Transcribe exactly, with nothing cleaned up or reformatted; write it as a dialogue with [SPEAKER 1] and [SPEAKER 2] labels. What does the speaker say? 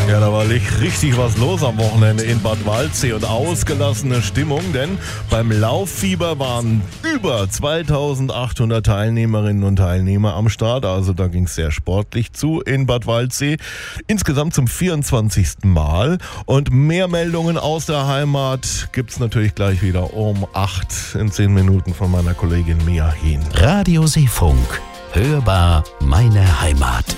[SPEAKER 1] Ja, da war richtig was los am Wochenende in Bad Waldsee und ausgelassene Stimmung, denn beim Lauffieber waren über zweitausendachthundert Teilnehmerinnen und Teilnehmer am Start, also da ging es sehr sportlich zu in Bad Waldsee, insgesamt zum vierundzwanzigsten Mal und mehr Meldungen aus der Heimat gibt es natürlich gleich wieder um acht in zehn Minuten von meiner Kollegin Mia Hehn.
[SPEAKER 2] Radio Seefunk, hörbar meine Heimat.